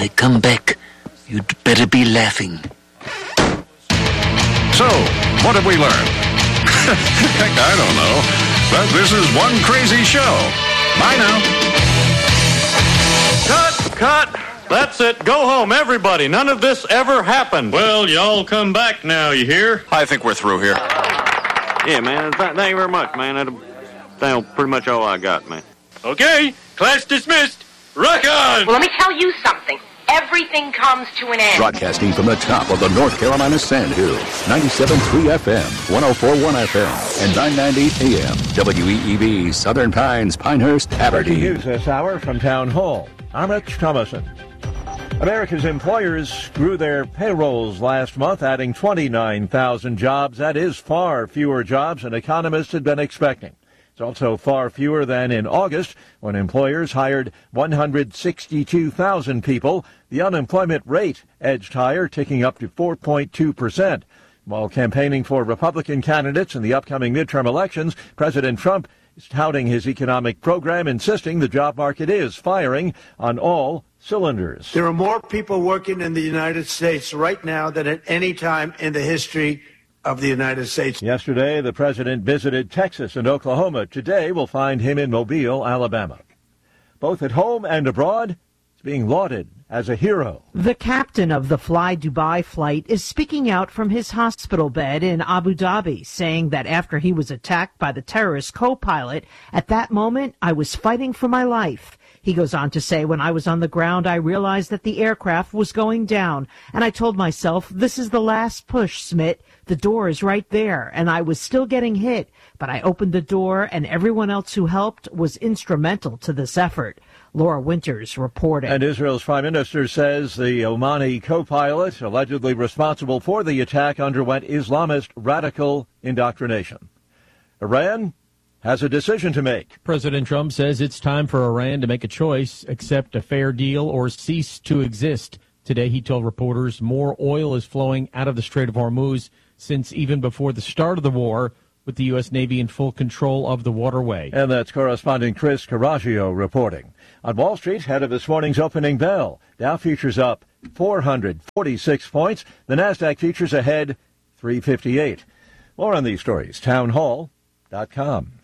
I come back, you'd better be laughing. So, what have we learned? Heck, I don't know. But this is one crazy show. Bye now. Cut! That's it. Go home, everybody. None of this ever happened. Well, y'all come back now, you hear? I think we're through here. Yeah, man. Thank you very much, man. That's pretty much all I got, man. Okay, class dismissed. Rock on! Well, let me tell you something. Everything comes to an end. Broadcasting from the top of the North Carolina Sand Hills, 97.3 FM, 104.1 FM, and 990 AM, WEEV, Southern Pines, Pinehurst, Aberdeen. News this hour from Town Hall. I'm Rich Thomason. America's employers grew their payrolls last month, adding 29,000 jobs. That is far fewer jobs than economists had been expecting. It's also far fewer than in August, when employers hired 162,000 people. The unemployment rate edged higher, ticking up to 4.2%. While campaigning for Republican candidates in the upcoming midterm elections, President Trump is touting his economic program, insisting the job market is firing on all cylinders. There are more people working in the United States right now than at any time in the history of the United States. Yesterday, the president visited Texas and Oklahoma. Today, we'll find him in Mobile, Alabama. Both at home and abroad, he's being lauded as a hero. The captain of the Fly Dubai flight is speaking out from his hospital bed in Abu Dhabi, saying that after he was attacked by the terrorist co-pilot, at that moment, I was fighting for my life. He goes on to say, when I was on the ground, I realized that the aircraft was going down, and I told myself, this is the last push, Smith. The door is right there, and I was still getting hit, but I opened the door, and everyone else who helped was instrumental to this effort. Laura Winters reporting. And Israel's prime minister says the Omani co-pilot, allegedly responsible for the attack, underwent Islamist radical indoctrination. Iran has a decision to make. President Trump says it's time for Iran to make a choice, accept a fair deal or cease to exist. Today, he told reporters more oil is flowing out of the Strait of Hormuz since even before the start of the war, with the U.S. Navy in full control of the waterway. And that's correspondent Chris Carraggio reporting. On Wall Street, ahead of this morning's opening bell, Dow futures up 446 points. The Nasdaq futures ahead 358. More on these stories, townhall.com.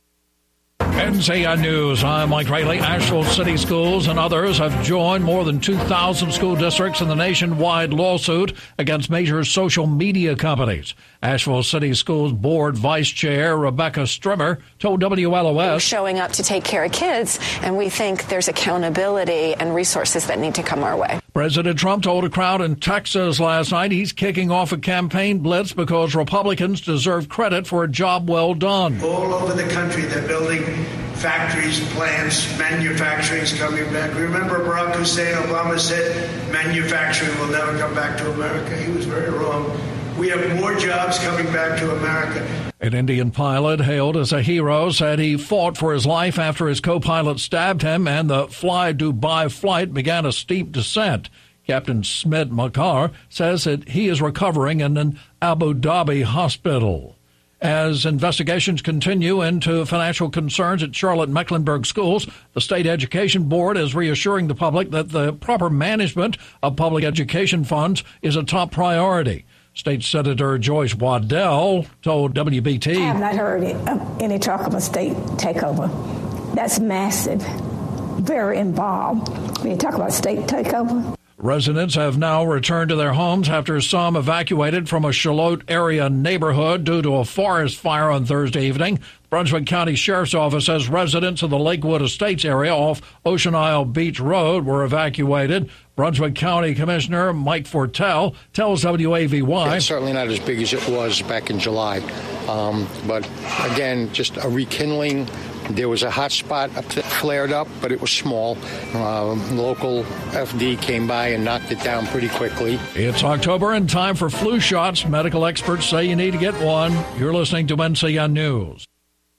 NCN News, I'm Mike Rayleigh. Asheville City Schools and others have joined more than 2,000 school districts in the nationwide lawsuit against major social media companies. Asheville City Schools Board Vice Chair Rebecca Strimmer told WLOS. Showing up to take care of kids, and we think there's accountability and resources that need to come our way. President Trump told a crowd in Texas last night he's kicking off a campaign blitz because Republicans deserve credit for a job well done. All over the country, they're building factories, plants, manufacturing's coming back. Remember Barack Hussein Obama said manufacturing will never come back to America. He was very wrong. We have more jobs coming back to America. An Indian pilot hailed as a hero said he fought for his life after his co-pilot stabbed him and the Fly Dubai flight began a steep descent. Captain Smith Makar says that he is recovering in an Abu Dhabi hospital. As investigations continue into financial concerns at Charlotte Mecklenburg schools, the state education board is reassuring the public that the proper management of public education funds is a top priority. State Senator Joyce Waddell told WBT. I have not heard any talk of a state takeover. That's massive, very involved. When you talk about state takeover. Residents have now returned to their homes after some evacuated from a Charlotte area neighborhood due to a forest fire on Thursday evening. Brunswick County Sheriff's Office says residents of the Lakewood Estates area off Ocean Isle Beach Road were evacuated. Brunswick County Commissioner Mike Fortell tells WAVY. It's certainly not as big as it was back in July. But again, just a rekindling. There was a hot spot that flared up, but it was small. Local FD came by and knocked it down pretty quickly. It's October and time for flu shots. Medical experts say you need to get one. You're listening to NCN News.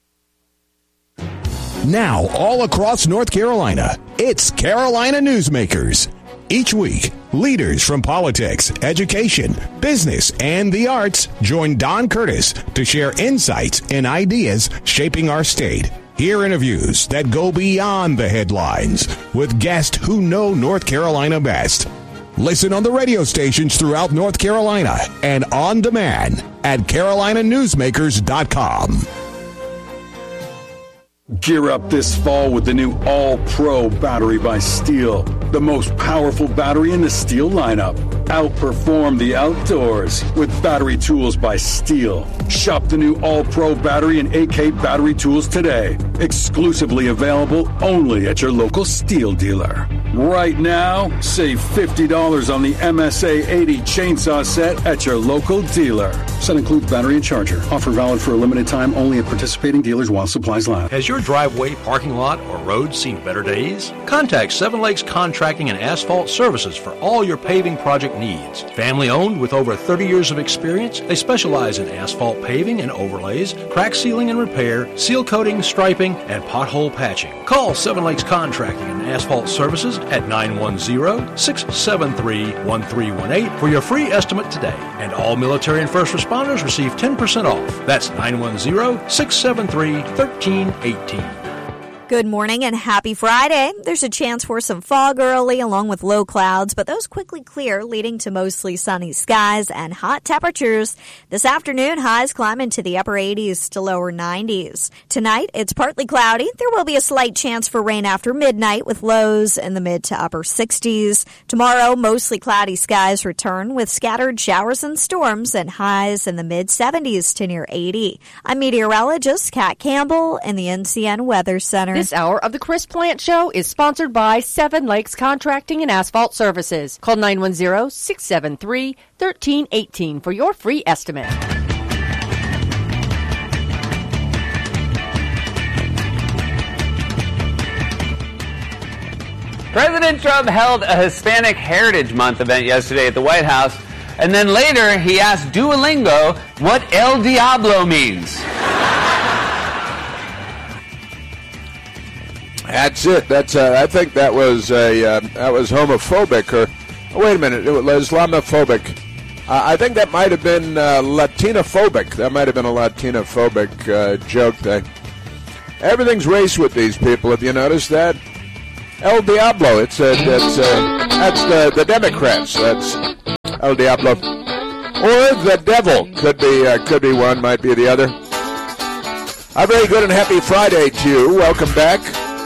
Now, all across North Carolina, it's Carolina Newsmakers. Each week, leaders from politics, education, business, and the arts join Don Curtis to share insights and ideas shaping our state. Hear interviews that go beyond the headlines with guests who know North Carolina best. Listen on the radio stations throughout North Carolina and on demand at carolinanewsmakers.com. Gear up this fall with the new All-Pro battery by Steel. The most powerful battery in the Steel lineup. Outperform the outdoors with battery tools by Steel. Shop the new All-Pro battery and AK battery tools today. Exclusively available only at your local Steel dealer. Right now, save $50 on the MSA 80 chainsaw set at your local dealer. Set includes battery and charger. Offer valid for a limited time only at participating dealers while supplies last. Has your driveway, parking lot, or road seen better days? Contact Seven Lakes Contracting and Asphalt Services for all your paving project needs. Family owned with over 30 years of experience, they specialize in asphalt paving and overlays, crack sealing and repair, seal coating, striping, and pothole patching. Call Seven Lakes Contracting and Asphalt Services at 910-673-1318 for your free estimate today. And all military and first responders receive 10% off. That's 910-673-1318. Good morning and happy Friday. There's a chance for some fog early along with low clouds, but those quickly clear, leading to mostly sunny skies and hot temperatures. This afternoon, highs climb into the upper 80s to lower 90s. Tonight, it's partly cloudy. There will be a slight chance for rain after midnight with lows in the mid to upper 60s. Tomorrow, mostly cloudy skies return with scattered showers and storms and highs in the mid 70s to near 80. I'm meteorologist Kat Campbell in the NCN Weather Center. This hour of the Chris Plant Show is sponsored by Seven Lakes Contracting and Asphalt Services. Call 910-673-1318 for your free estimate. President Trump held a Hispanic Heritage Month event yesterday at the White House, and then later he asked Duolingo what El Diablo means. That's it. I think that was homophobic, or wait a minute, it was Islamophobic. I think that might have been Latinophobic. That might have been a Latinophobic joke. Everything's race with these people. Have you noticed that? El Diablo. That's the Democrats. That's El Diablo, or the devil. Could be one. Might be the other. A very good and happy Friday to you. Welcome back.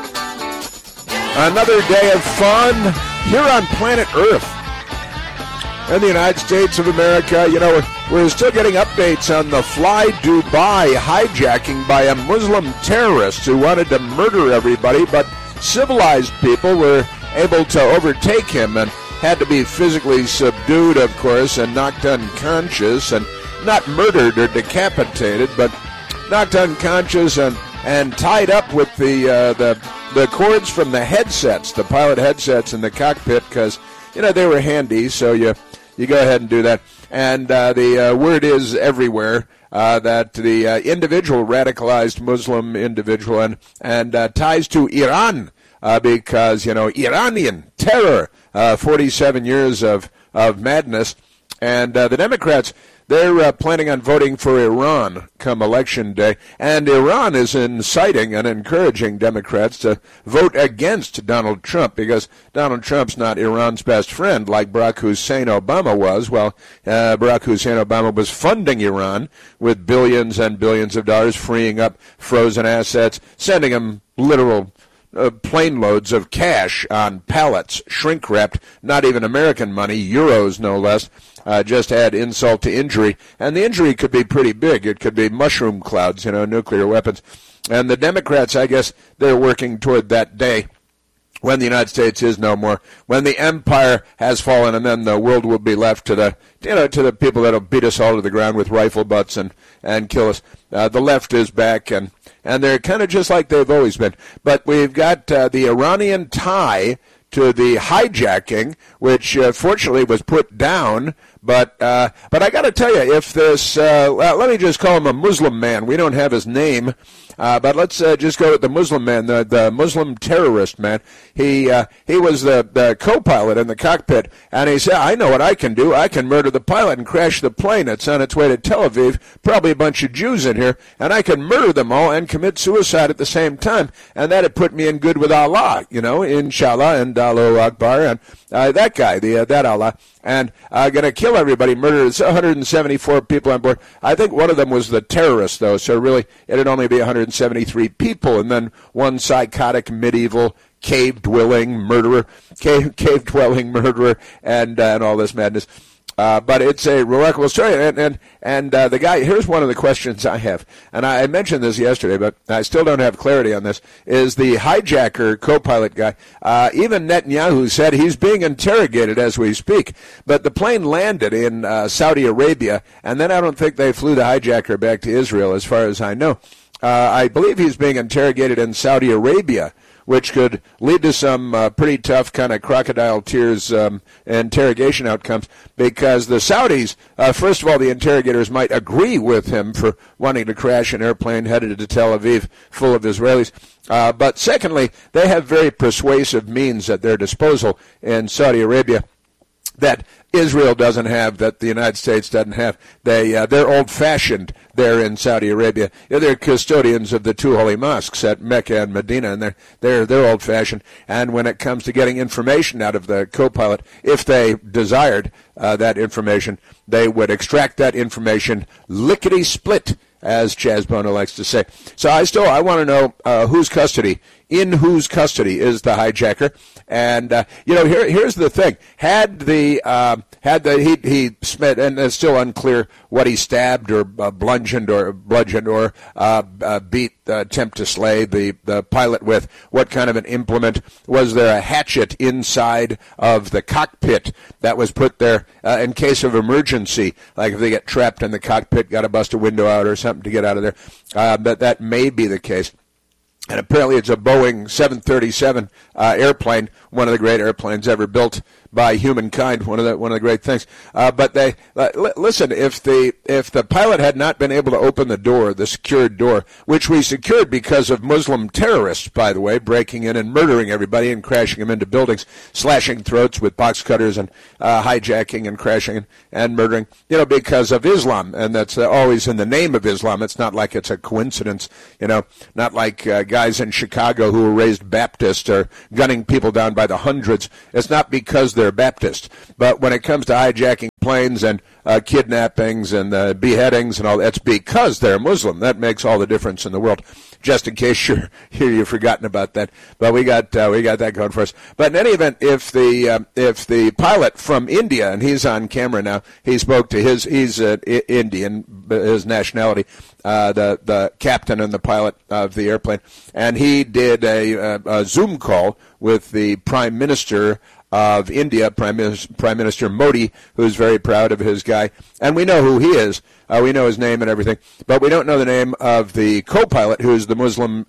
Another day of fun here on planet Earth in the United States of America. You know, we're still getting updates on the Fly Dubai hijacking by a Muslim terrorist who wanted to murder everybody, but civilized people were able to overtake him and had to be physically subdued, of course, and knocked unconscious, and not murdered or decapitated, but knocked unconscious and tied up with the cords from the headsets, the pilot headsets in the cockpit, because, you know, they were handy, so you go ahead and do that. And the word is everywhere that the individual, radicalized Muslim individual, and ties to Iran, because, you know, Iranian terror, 47 years of madness. And the Democrats, they're planning on voting for Iran come Election Day, and Iran is inciting and encouraging Democrats to vote against Donald Trump, because Donald Trump's not Iran's best friend like Barack Hussein Obama was. Well, Barack Hussein Obama was funding Iran with billions and billions of dollars, freeing up frozen assets, sending them literal plane loads of cash on pallets, shrink-wrapped, not even American money, euros no less. Just add insult to injury, and the injury could be pretty big. It could be mushroom clouds, you know, nuclear weapons. And the Democrats, I guess, they're working toward that day when the United States is no more, when the empire has fallen, and then the world will be left to the people that'll beat us all to the ground with rifle butts and kill us. The left is back, and they're kind of just like they've always been. But we've got the Iranian tie to the hijacking, which fortunately was put down But I got to tell you, if this, let me just call him a Muslim man. We don't have his name, but let's just go with the Muslim man, the Muslim terrorist man. He was the co-pilot in the cockpit, and he said, I know what I can do. I can murder the pilot and crash the plane. It's on its way to Tel Aviv, probably a bunch of Jews in here, and I can murder them all and commit suicide at the same time. And that'd put me in good with Allah, inshallah, and Allahu Akbar, and that guy, that Allah. And going to kill everybody, murdered 174 people on board. I think one of them was the terrorist, though, so really it'd only be 173 people, and then one psychotic medieval cave-dwelling murderer, and all this madness. But it's a remarkable story, and the guy, here's one of the questions I have, and I mentioned this yesterday, but I still don't have clarity on this, is the hijacker co-pilot guy. Even Netanyahu said he's being interrogated as we speak, but the plane landed in Saudi Arabia, and then I don't think they flew the hijacker back to Israel, as far as I know. I believe he's being interrogated in Saudi Arabia, which could lead to some pretty tough kind of crocodile tears interrogation outcomes, because the Saudis, first of all, the interrogators might agree with him for wanting to crash an airplane headed to Tel Aviv full of Israelis. But secondly, they have very persuasive means at their disposal in Saudi Arabia that Israel doesn't have, that the United States doesn't have. They're old-fashioned there in Saudi Arabia. They're custodians of the two holy mosques at Mecca and Medina, and they're old-fashioned. And when it comes to getting information out of the co-pilot, if they desired that information, they would extract that information lickety-split, as Chaz Bono likes to say. So I want to know in whose custody is the hijacker. And here's the thing: he Smith, and it's still unclear what he stabbed or bludgeoned or beat, attempt to slay the pilot with. What kind of an implement? Was there a hatchet inside of the cockpit that was put there in case of emergency? Like if they get trapped in the cockpit, got to bust a window out or something to get out of there. That may be the case. And apparently it's a Boeing 737 airplane, one of the great airplanes ever built by humankind, one of the great things. But they listen. If the pilot had not been able to open the door, the secured door, which we secured because of Muslim terrorists, by the way, breaking in and murdering everybody and crashing them into buildings, slashing throats with box cutters and hijacking and crashing and murdering, because of Islam, and that's always in the name of Islam. It's not like it's a coincidence, not like guys in Chicago who were raised Baptist are gunning people down by the hundreds. It's not because they're Baptist. But when it comes to hijacking planes and kidnappings and beheadings and all, that's because they're Muslim. That makes all the difference in the world. Just in case you've forgotten about that, but we got that going for us. But in any event, if the pilot from India, and he's on camera now, he spoke to he's Indian, his nationality, the captain and the pilot of the airplane, and he did a Zoom call with the Prime Minister of India, Prime Minister Modi, who's very proud of his guy. And we know who he is. We know his name and everything. But we don't know the name of the co-pilot, who's the Muslim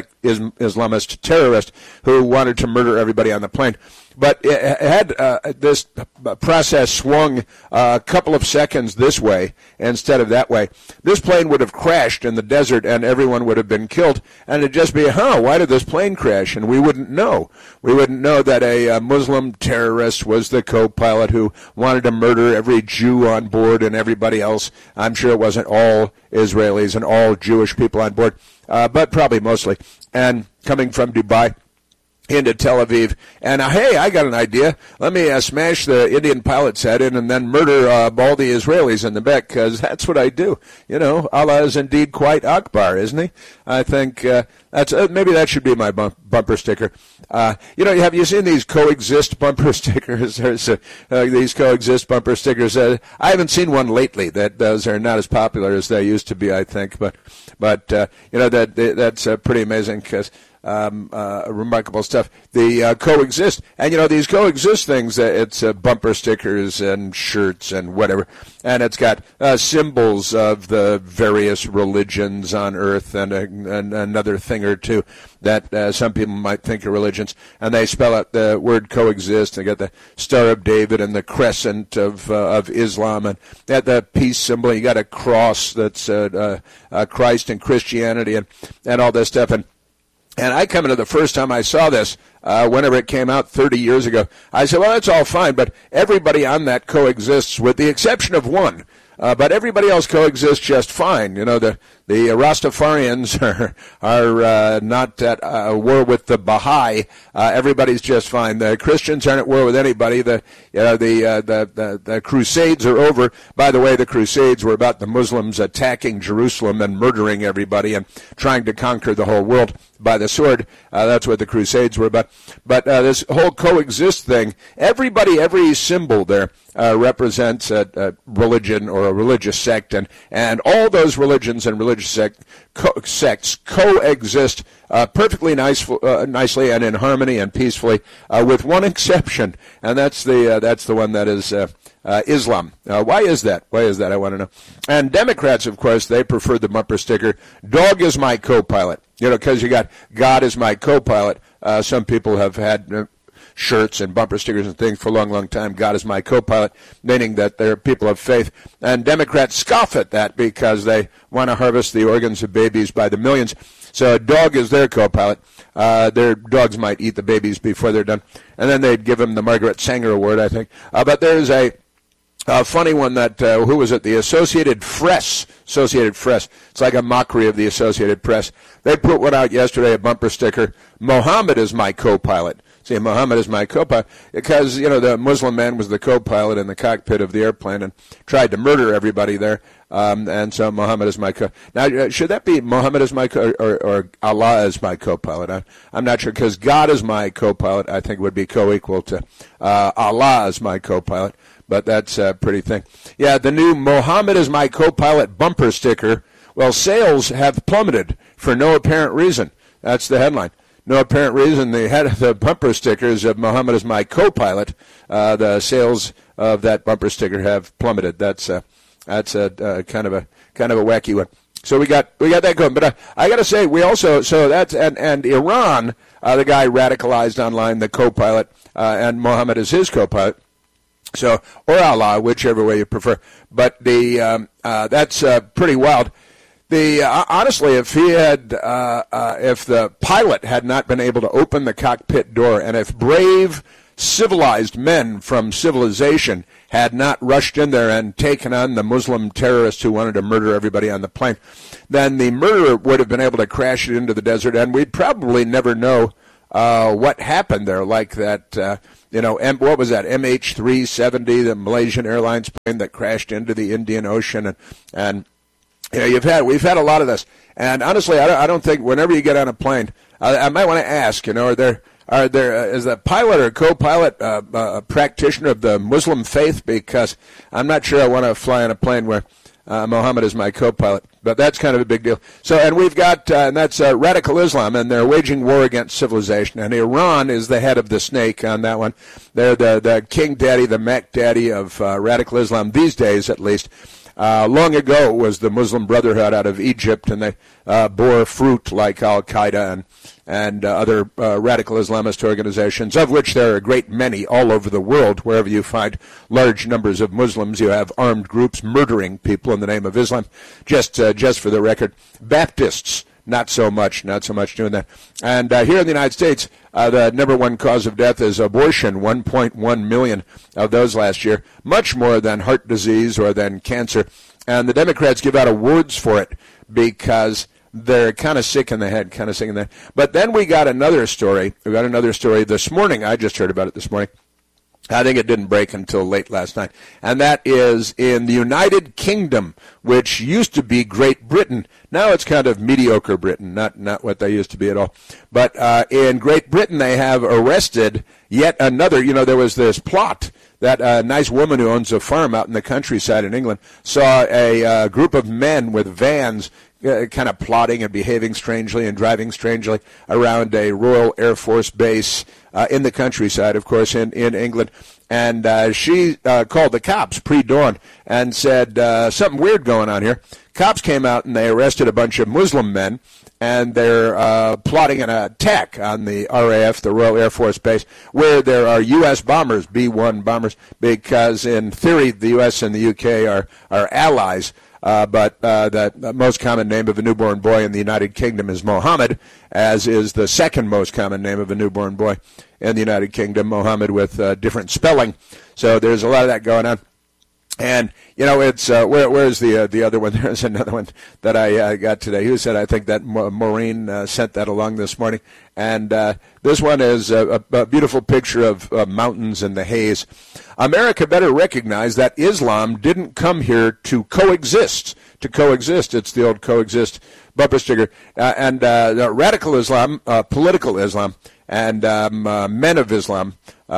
Islamist terrorist who wanted to murder everybody on the plane. But had this process swung a couple of seconds this way instead of that way, this plane would have crashed in the desert and everyone would have been killed. And it'd just be, why did this plane crash? And we wouldn't know. We wouldn't know that a Muslim terrorist was the co-pilot who wanted to murder every Jew on board and everybody else. I'm sure it wasn't all Israelis and all Jewish people on board, but probably mostly. And coming from Dubai into Tel Aviv, and hey, I got an idea. Let me smash the Indian pilot's head in and then murder all the Israelis in the back, because that's what I do. Allah is indeed quite Akbar, isn't he? I think that's maybe that should be my bumper sticker. Have you seen these coexist bumper stickers? There's these coexist bumper stickers. I haven't seen one lately. Those are not as popular as they used to be, I think. But that's pretty amazing, because remarkable stuff. The coexist, and these coexist things. It's bumper stickers and shirts and whatever, and it's got symbols of the various religions on Earth and another thing or two that some people might think are religions, and they spell out the word coexist. They got the Star of David and the crescent of Islam, and they got the peace symbol. You got a cross that's Christ and Christianity and all this stuff. And I come into the first time I saw this, whenever it came out 30 years ago, I said, well, that's all fine, but everybody on that coexists with the exception of one. But everybody else coexists just fine. The Rastafarians are not at war with the Baha'i. Everybody's just fine. The Christians aren't at war with anybody. The Crusades are over. By the way, the Crusades were about the Muslims attacking Jerusalem and murdering everybody and trying to conquer the whole world by the sword. That's what the Crusades were about. But this whole coexist thing, every symbol there represents a religion or a religious sect, and all those religions and religious sects coexist perfectly nicely and in harmony and peacefully, with one exception, and that's the one that is Islam. Why is that? I want to know. And Democrats, of course, they prefer the bumper sticker, "Dog is my co-pilot." Because you got "God is my co-pilot." Some people have had shirts and bumper stickers and things for a long, long time. "God is my co-pilot," meaning that they're people of faith. And Democrats scoff at that because they want to harvest the organs of babies by the millions. So a dog is their co-pilot. Their dogs might eat the babies before they're done. And then they'd give them the Margaret Sanger Award, I think. But there's a funny one that, who was it? The Associated Press. It's like a mockery of the Associated Press. They put one out yesterday, a bumper sticker, "Mohammed is my co-pilot." See, Muhammad is my co-pilot, because, the Muslim man was the co-pilot in the cockpit of the airplane and tried to murder everybody there. And so Muhammad is my Now, should that be Muhammad is my or Allah is my co-pilot? I'm not sure, because God is my co-pilot, I think, would be co-equal to Allah is my co-pilot. But that's a pretty thing. Yeah, the new "Muhammad is my co-pilot" bumper sticker, well, sales have plummeted for no apparent reason. That's the headline. No apparent reason. The head of the bumper stickers of "Muhammad is my co-pilot," the sales of that bumper sticker have plummeted. That's a kind of a wacky one. So we got that going. But I got to say, we also, so that's and Iran, the guy radicalized online, the co-pilot, and Muhammad is his co-pilot. So, or Allah, whichever way you prefer. But that's pretty wild. Honestly, if the pilot had not been able to open the cockpit door, and if brave, civilized men from civilization had not rushed in there and taken on the Muslim terrorists who wanted to murder everybody on the plane, then the murderer would have been able to crash it into the desert, and we'd probably never know what happened there, like that. What was that, MH370, the Malaysian Airlines plane that crashed into the Indian Ocean, and we've had a lot of this. And honestly, I don't think whenever you get on a plane, I might want to ask, is the pilot or co-pilot a practitioner of the Muslim faith? Because I'm not sure I want to fly on a plane where Muhammad is my co-pilot. But that's kind of a big deal. So, and we've got, and that's radical Islam, and they're waging war against civilization. And Iran is the head of the snake on that one. They're the king daddy, the Mac daddy of radical Islam these days, at least. Long ago it was the Muslim Brotherhood out of Egypt, and they bore fruit like Al-Qaeda and other radical Islamist organizations, of which there are a great many all over the world. Wherever you find large numbers of Muslims, you have armed groups murdering people in the name of Islam. Just for the record, Baptists, not so much doing that. And here in the United States, the number one cause of death is abortion, 1.1 million of those last year, much more than heart disease or than cancer. And the Democrats give out awards for it because they're kind of sick in the head. But then we got another story. This morning. I just heard about it this morning. I think it didn't break until late last night. And that is in the United Kingdom, which used to be Great Britain. Now it's kind of mediocre Britain, not what they used to be at all. But in Great Britain, they have arrested yet another. There was this plot that a nice woman who owns a farm out in the countryside in England saw a group of men with vans kind of plotting and behaving strangely and driving strangely around a Royal Air Force base in the countryside, of course, in England. And she called the cops pre-dawn and said something weird going on here. Cops came out and they arrested a bunch of Muslim men, and they're plotting an attack on the RAF, the Royal Air Force Base, where there are U.S. bombers, B-1 bombers, because in theory the U.S. and the U.K. are allies. But the most common name of a newborn boy in the United Kingdom is Mohammed, as is the second most common name of a newborn boy in the United Kingdom, Mohammed with different spelling. So there's a lot of that going on. And, you know, it's where's the other one? There's another one that I got today. Who said, I think that Maureen sent that along this morning. And this one is a beautiful picture of mountains and the haze. America better recognize that Islam didn't come here to coexist. It's the old coexist bumper sticker. And radical Islam, political Islam, and men of Islam.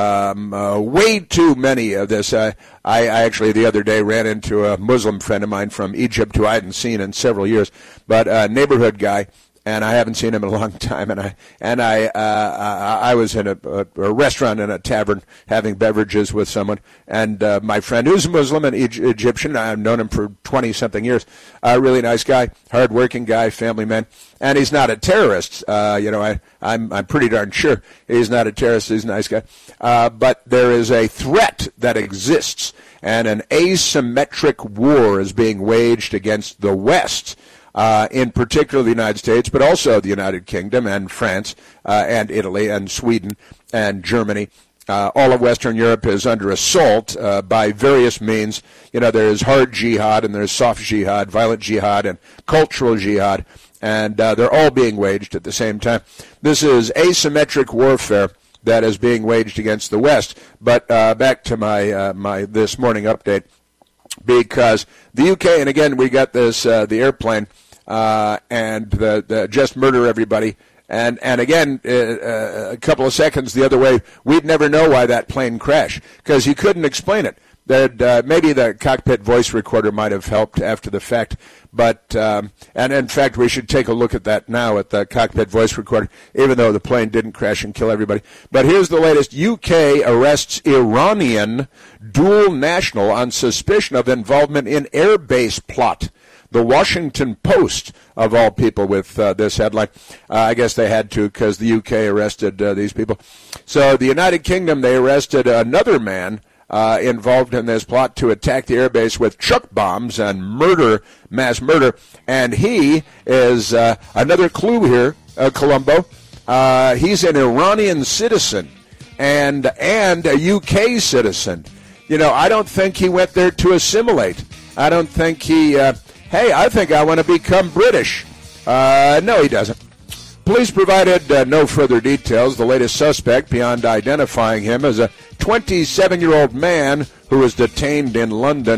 Way too many of this. I actually the other day ran into a Muslim friend of mine from Egypt who I hadn't seen in several years, but a neighborhood guy, and I haven't seen him in a long time. And I was in a restaurant in a tavern having beverages with someone, and my friend who's Muslim and Egyptian, I've known him for 20-something years, a really nice guy, hard-working guy, family man, and he's not a terrorist. I'm pretty darn sure he's not a terrorist. He's a nice guy, but there is a threat that exists, and an asymmetric war is being waged against the West. In particular the United States, but also the United Kingdom and France and Italy and Sweden and Germany. All of Western Europe is under assault by various means. You know, there's hard jihad and there's soft jihad, violent jihad and cultural jihad, and they're all being waged at the same time. This is asymmetric warfare that is being waged against the West. But back to my this morning update. Because the UK, and again, we got this, the airplane, and the just murder everybody. And again, a couple of seconds the other way, we'd never know why that plane crashed, because you couldn't explain it. Maybe the cockpit voice recorder might have helped after the fact, but and in fact we should take a look at that now at the cockpit voice recorder, even though the plane didn't crash and kill everybody. But here's the latest: UK arrests Iranian dual national on suspicion of involvement in airbase plot. The Washington Post, of all people, with this headline. I guess they had to because the UK arrested these people. So the United Kingdom, they arrested another man involved in this plot to attack the airbase with truck bombs and mass murder. And he is another clue here, Colombo. He's an Iranian citizen and a UK citizen. You know, I don't think he went there to assimilate. I don't think he, hey, I think I want to become British. No, he doesn't. Police provided no further details. The latest suspect, beyond identifying him as a 27-year-old man who was detained in London